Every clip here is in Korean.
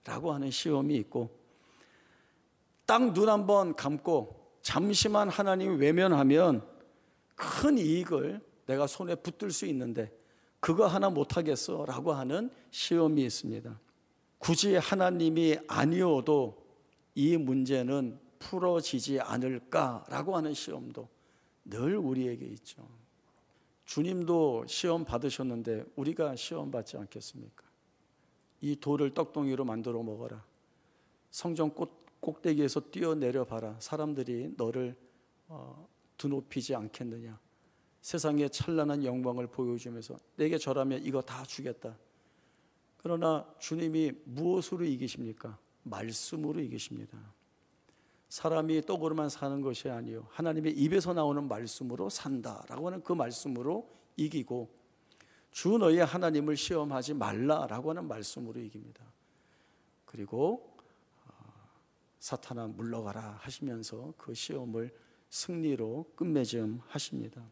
라고 하는 시험이 있고, 딱 눈 한번 감고 잠시만 하나님 외면하면 큰 이익을 내가 손에 붙들 수 있는데 그거 하나 못하겠어 라고 하는 시험이 있습니다. 굳이 하나님이 아니어도 이 문제는 풀어지지 않을까라고 하는 시험도 늘 우리에게 있죠. 주님도 시험 받으셨는데 우리가 시험 받지 않겠습니까? 이 돌을 떡덩이로 만들어 먹어라. 성전 꼭대기에서 뛰어내려 봐라. 사람들이 너를 드높이지 않겠느냐. 세상의 찬란한 영광을 보여주면서 내게 절하면 이거 다 주겠다. 그러나 주님이 무엇으로 이기십니까? 말씀으로 이기십니다. 사람이 떡으로만 사는 것이 아니요 하나님의 입에서 나오는 말씀으로 산다라고 하는 그 말씀으로 이기고, 주 너희 하나님을 시험하지 말라라고 하는 말씀으로 이깁니다. 그리고 사탄아 물러가라 하시면서 그 시험을 승리로 끝맺음하십니다.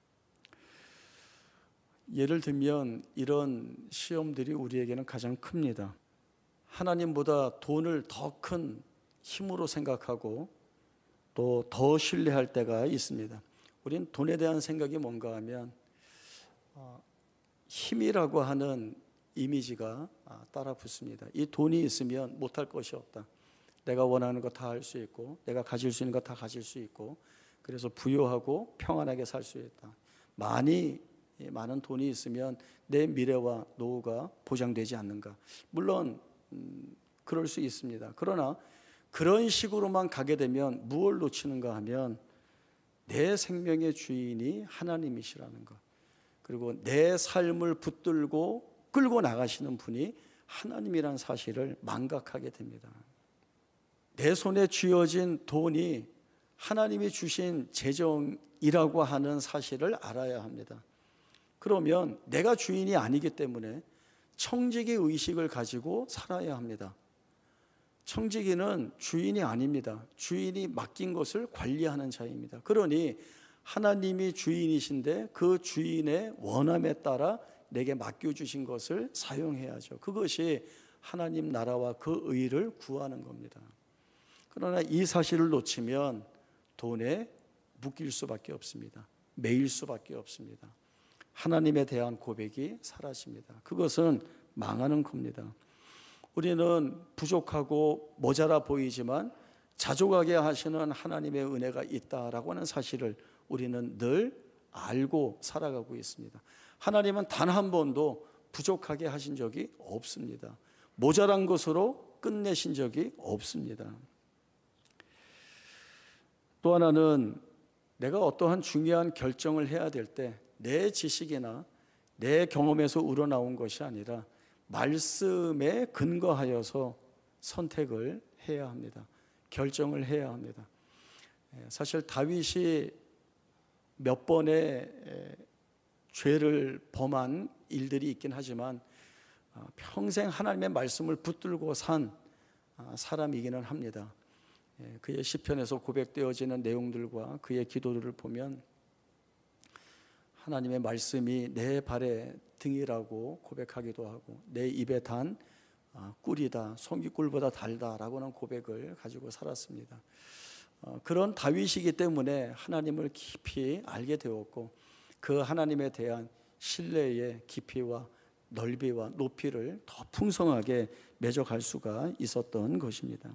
예를 들면 이런 시험들이 우리에게는 가장 큽니다. 하나님보다 돈을 더 큰 힘으로 생각하고 또 더 신뢰할 때가 있습니다. 우린 돈에 대한 생각이 뭔가 하면 힘이라고 하는 이미지가 따라 붙습니다. 이 돈이 있으면 못할 것이 없다. 내가 원하는 거 다 할 수 있고 내가 가질 수 있는 거 다 가질 수 있고 그래서 부유하고 평안하게 살 수 있다. 많은 돈이 있으면 내 미래와 노후가 보장되지 않는가. 물론 그럴 수 있습니다. 그러나 그런 식으로만 가게 되면 무엇을 놓치는가 하면 내 생명의 주인이 하나님이시라는 것, 그리고 내 삶을 붙들고 끌고 나가시는 분이 하나님이라는 사실을 망각하게 됩니다. 내 손에 쥐어진 돈이 하나님이 주신 재정이라고 하는 사실을 알아야 합니다. 그러면 내가 주인이 아니기 때문에 청지기 의식을 가지고 살아야 합니다. 청지기는 주인이 아닙니다. 주인이 맡긴 것을 관리하는 자입니다. 그러니 하나님이 주인이신데 그 주인의 원함에 따라 내게 맡겨주신 것을 사용해야죠. 그것이 하나님 나라와 그 의를 구하는 겁니다. 그러나 이 사실을 놓치면 돈에 묶일 수밖에 없습니다. 매일 수밖에 없습니다. 하나님에 대한 고백이 사라집니다. 그것은 망하는 겁니다. 우리는 부족하고 모자라 보이지만 자족하게 하시는 하나님의 은혜가 있다라고 하는 사실을 우리는 늘 알고 살아가고 있습니다. 하나님은 단 한 번도 부족하게 하신 적이 없습니다. 모자란 것으로 끝내신 적이 없습니다. 또 하나는 내가 어떠한 중요한 결정을 해야 될 때 내 지식이나 내 경험에서 우러나온 것이 아니라 말씀에 근거하여서 선택을 해야 합니다. 결정을 해야 합니다. 사실 다윗이 몇 번의 죄를 범한 일들이 있긴 하지만 평생 하나님의 말씀을 붙들고 산 사람이기는 합니다. 그의 시편에서 고백되어지는 내용들과 그의 기도들을 보면 하나님의 말씀이 내 발의 등이라고 고백하기도 하고 내 입에 단 꿀이다, 송이꿀보다 달다라고 하는 고백을 가지고 살았습니다. 그런 다윗이기 때문에 하나님을 깊이 알게 되었고 그 하나님에 대한 신뢰의 깊이와 넓이와 높이를 더 풍성하게 맺어갈 수가 있었던 것입니다.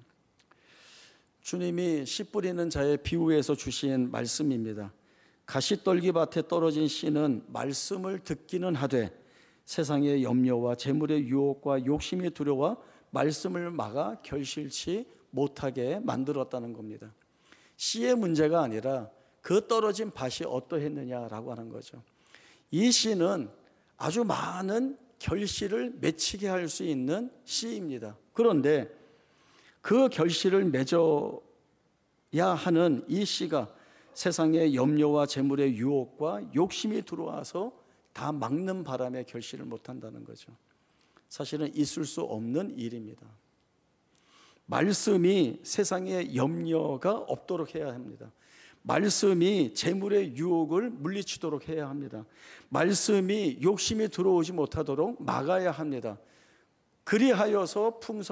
주님이 씨 뿌리는 자의 비유에서 주신 말씀입니다. 가시떨기밭에 떨어진 씨는 말씀을 듣기는 하되 세상의 염려와 재물의 유혹과 욕심이 두려워 말씀을 막아 결실치 못하게 만들었다는 겁니다. 씨의 문제가 아니라 그 떨어진 밭이 어떠했느냐라고 하는 거죠. 이 씨는 아주 많은 결실을 맺히게 할 수 있는 씨입니다. 그런데 그 결실을 맺어야 하는 이 씨가 세상의 염려와 재물의 유혹과 욕심이 들어와서 다 막는 바람에 결실을 못한다는 거죠. 사실은 있을 수 없는 일입니다. 말씀이 세상의 염려가 없도록 해야 합니다. 말씀이 재물의 유혹을 물리치도록 해야 합니다. 말씀이 욕심이 들어오지 못하도록 막아야 합니다. 그리하여서 풍성